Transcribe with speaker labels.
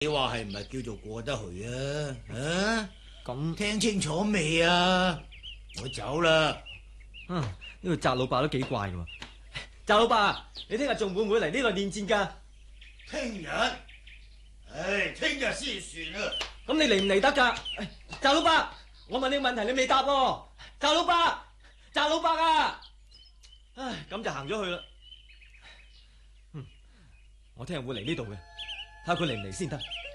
Speaker 1: 你話係唔係叫做過得去啊？啊，
Speaker 2: 咁
Speaker 1: 聽清楚未啊？我走啦。
Speaker 2: 呢個翟老伯都幾怪㗎。翟老伯，你聽日仲會唔會嚟呢度練戰㗎？
Speaker 1: 聽日，聽日先算啊。
Speaker 2: 咁你嚟唔嚟得㗎？翟老伯，我問你個問題，你未答喎。翟老伯，翟老伯啊！唉，咁就行咗去啦。我聽日會嚟呢度嘅，睇下佢嚟唔嚟先得。